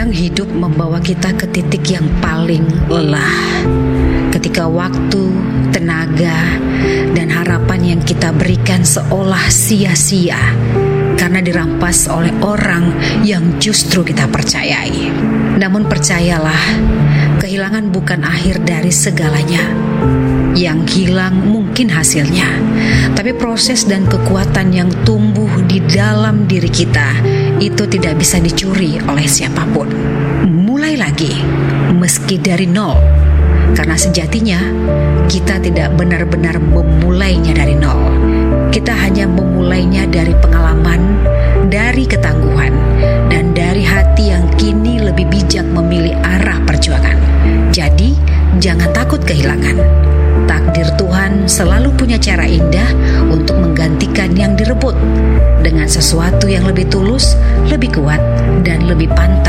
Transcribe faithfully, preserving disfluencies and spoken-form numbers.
Kadang hidup membawa kita ke titik yang paling lelah, ketika waktu, tenaga, dan harapan yang kita berikan seolah sia-sia karena dirampas oleh orang yang justru kita percayai. Namun percayalah, kehilangan bukan akhir dari segalanya. Yang hilang mungkin hasilnya, tapi proses dan kekuatan yang tumbuh di dalam diri kita itu tidak bisa dicuri oleh siapapun. Mulai lagi, meski dari nol, karena sejatinya kita tidak benar-benar memulainya dari nol. Kita hanya memulainya dari pengalaman, dari ketangguhan, dan dari hati yang kini lebih bijak memilih arah perjuangan. Jadi, jangan takut kehilangan. Takdir Tuhan selalu punya cara indah untuk menggantikan yang direbut dengan sesuatu yang lebih tulus, lebih kuat, dan lebih pantas